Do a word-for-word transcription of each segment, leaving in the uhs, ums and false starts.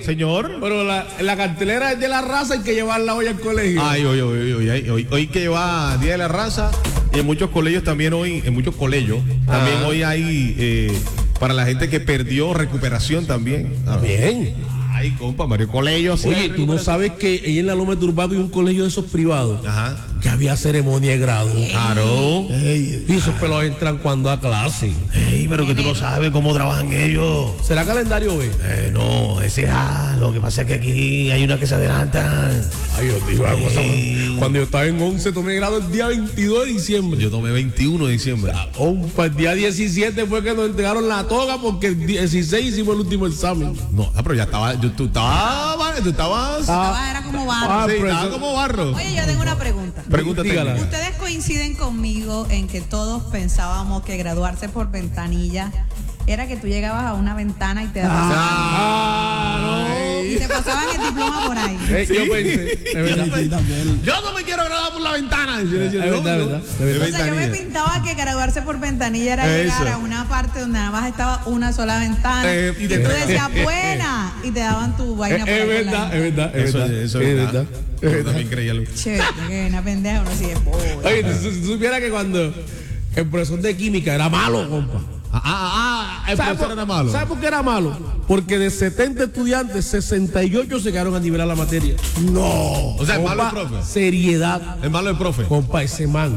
señor. Pero la, la cartelera es de la raza, hay que llevarla hoy al colegio. Ay, hoy, hoy, hoy, hoy, hoy, hoy que lleva Día de la Raza. Y en muchos colegios también hoy, en muchos colegios, también Ah. hoy hay eh, para la gente que perdió recuperación también. Bien. Ay, compa, Mario Colegio. Sí, Oye, tú no sabes que ahí en la Loma de Turbado hay un colegio de esos privados. Ajá. Que había ceremonia de grado. Claro. Ey, y esos pelos entran cuando a clase. Ey, pero que tú no sabes cómo trabajan ellos. ¿Será calendario B? Eh, no, ese ah, lo que pasa es que aquí hay una que se adelantan. Ay, Dios mío, una cosa. Cuando yo estaba en once tomé grado el día veintidós de diciembre. Yo tomé veintiuno de diciembre. Compa, el día diecisiete fue que nos entregaron la toga porque el dieciséis hicimos el último examen. No, ah, pero ya estaba, yo, tú estabas, tú estabas. Estaba, era como barro. Ah, sí, pero estaba eso- como barro. Oye, yo tengo una pregunta. Pregunta dígala. técnica. Ustedes coinciden conmigo en que todos pensábamos que graduarse por ventanilla era que tú llegabas a una ventana y te daban Ah, y te pasaban el diploma por ahí. Eh, Yo pensé, es verdad. Yo no me quiero graduar por la ventana. Yo decía, Es no, verdad, no, verdad, es es verdad. O sea, yo me ventanilla. pintaba que graduarse por ventanilla era Eso. llegar a una parte donde nada más estaba una sola ventana Eh, y y, te tú entregaban. decías buena y te daban tu vaina Es por ahí es por la verdad, es ventana. verdad, es Eso, verdad. eso es verdad. Yo también creía lo Chévere, que una pendeja uno sí es bobo. Oye, si si supiera que cuando el profesor de química era malo, compa. Ah, ah, ah, el ¿Sabe profesor por, era malo. ¿Sabe por qué era malo? Porque de setenta estudiantes, sesenta y ocho se quedaron a nivelar la materia. No. O sea, el malo Compa, el profe. seriedad. Es malo el profe. Compa, ese man.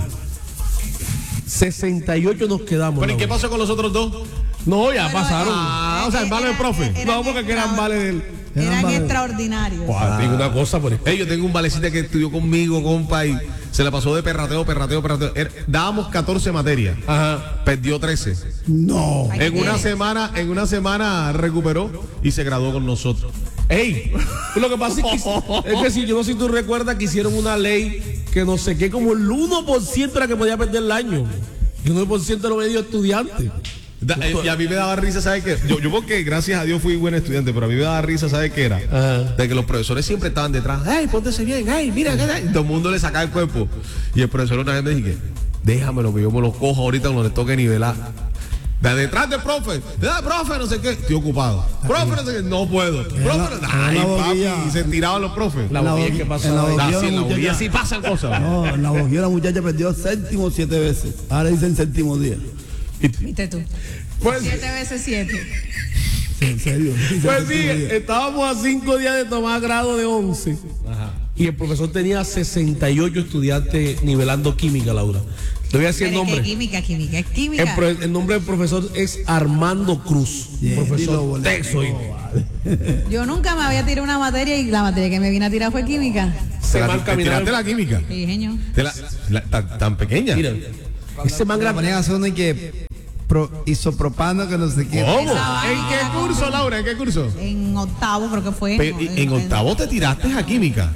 sesenta y ocho nos quedamos. Pero ¿y qué Laura. pasó con los otros dos? No, ya Bueno, pasaron. Ah, o sea, el malo el profe. eran No, porque que eran extra- vales del. Eran vales. extraordinarios. Buah, digo una cosa por Ey, yo tengo un valecita que estudió conmigo, compa, y se la pasó de perrateo, perrateo, perrateo. Era- dábamos catorce materias. Ajá. Perdió trece. No. Ay, En qué una bien. semana, en una semana recuperó y se graduó con nosotros. Ey, lo que pasa es que, es que si yo no sé si tú recuerdas que hicieron una ley que no sé qué, como el uno por ciento era que podía perder el año. Y el uno por ciento lo medio estudiante. Da- eh, y a mí me daba risa, ¿sabes qué? Yo, yo porque gracias a Dios fui buen estudiante, pero a mí me daba risa, ¿sabes qué era? Ajá. De que los profesores siempre estaban detrás. ¡Ey, póntese bien! ¡Ey, mira! qué tal?" Y todo el mundo le sacaba el cuerpo. Y el profesor una vez me dije, déjamelo, que yo me lo cojo ahorita cuando le toque nivelar. De detrás del profe. ¡Ah, profe! No sé qué. Estoy ocupado. Profe, no sé qué. No puedo. Profe, no. Ay, la papi. boquilla. Y se tiraban los profes. La En la boquilla, boqui- ¿qué pasó? en la ahí? boquilla. Ah, sí, en la muchacha. boquilla sí pasan cosas. No, en la boquilla la muchacha perdió séptimo siete veces. Ahora dicen séptimo día. Viste tú. Pues, Siete veces siete. Sí, en serio. pues sí, Séptimo día. estábamos a cinco días de tomar grado de once. Y el profesor tenía sesenta y ocho estudiantes nivelando química, Laura. Le voy a decir el Pero es que nombre. química, química, es química. El, pro- el nombre del profesor es Armando Cruz. Bien, dilo, profesor boludo. Texo. y- Yo nunca me había tirado una materia y la materia que me vine a tirar fue química. Se Te la- man te caminaba. tiraste la química. Sí, genio. Te la- la- tan, tan pequeña. Mira, ese man La grande. ponían a hacer uno y que pro, isopropano que no sé qué. ¿Cómo? Esa ¿En vaina. qué curso, Laura? ¿En qué curso? En octavo creo que fue. Pe- no, y- en octavo te tiraste a química.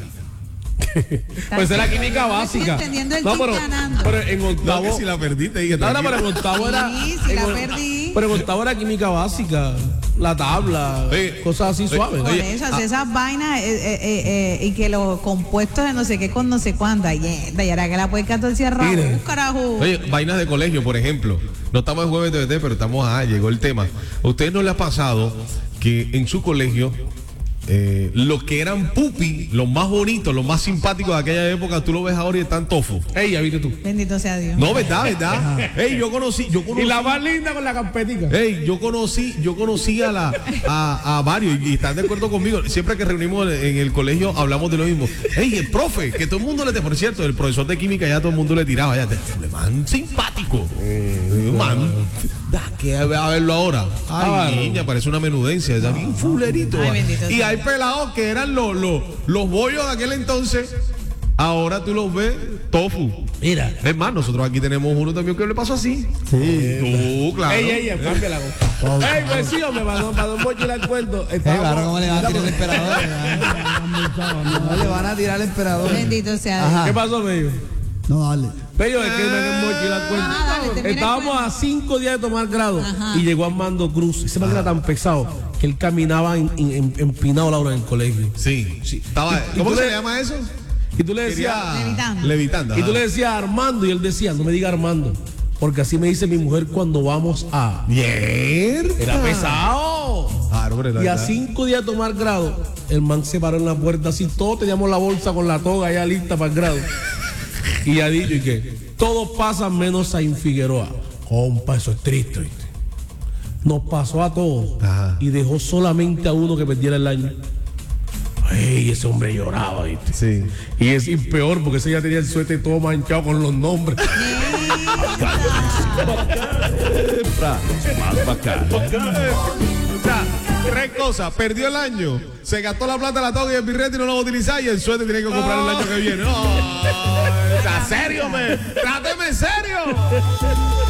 Pues era química No estoy básica. entendiendo el No, pero, pero, pero en No, octavo. que si la perdiste. Dije, No, no, tranquila. pero en octavo era. Sí, sí en la o- perdí. Pero en octavo era química básica. La tabla, Oye, cosas así oye, suaves. Por Oye, eso, ah. hacer esas vainas eh, eh, eh, eh, y que los compuestos de no sé qué con no sé cuánto. Ay, y ahora que la puerca todo cierra. Mire. Carajo. Oye, vainas de colegio, por ejemplo. No estamos en jueves de B T, pero estamos, ah, llegó el tema. ¿A ustedes no les ha pasado que en su colegio, eh, los que eran pupi, los más bonitos, los más simpáticos de aquella época, tú lo ves ahora y están tofu? Ey, ya viste tú. Bendito sea Dios. No, ¿verdad, verdad? Ey, yo conocí, yo conocí. Y la más linda con la carpetica. Ey, yo conocí, yo conocí a la a, a varios y, y están de acuerdo conmigo. Siempre que reunimos en el colegio hablamos de lo mismo. Ey, el profe, que todo el mundo le te, por cierto, el profesor de química ya todo el mundo le tiraba, ya te, man simpático. Man, da que a verlo ahora. Ay, Ah, niña, parece una menudencia, ya bien fulerito. Ay, va. bendito Y sea. hay pelados que eran los los los bollos de aquel entonces. Ahora tú los ves tofu. Mira. Es más, nosotros aquí tenemos uno también que le pasó así. Sí. Tú, claro. Ey, ey, ey, cambia la cosa. Ey, pues sí, hombre, para no, para no mochilar el cuento. Ey, estábamos- ahora cómo le van a tirar el emperador. No le van a tirar el emperador. Bendito sea Dios. Ajá. ¿Qué pasó, Bello? No, dale. Bello, es que no es mochilar el cuento. Ajá, dale, termina el Estábamos cuento. a cinco días de tomar grado Ajá. y llegó Armando Cruz. Ese man era tan pesado que él caminaba en- en- en- empinado, Laura, en el colegio. Sí, sí. Estaba, ¿Y ¿Cómo tú se le- le llama eso? Y tú le decías, Quería- Levitando. Levitando. y tú ajá. le decías Armando y él decía, no me diga Armando. Porque así me dice mi mujer cuando vamos a... Mierda. Era pesado. Ah, no, pero la Y a verdad. cinco días de tomar grado, el man se paró en la puerta así, todos teníamos la bolsa con la toga ya lista para el grado. Y ha dicho, ¿y qué? Todos pasan menos a Figueroa. Compa, eso es triste, ¿viste? Nos pasó a todos. Ajá. Y dejó solamente a uno que perdiera el año. Ay, ese hombre lloraba, ¿viste? Sí. Y es y peor porque ese ya tenía el suéter todo manchado con los nombres. Más bacán. O sea, tres cosas. Perdió el año, se gastó la plata, la toga y el birrete y no lo va a utilizar y el suéter tiene que comprar el año que viene. No, o sea, serio, me. Tráteme serio.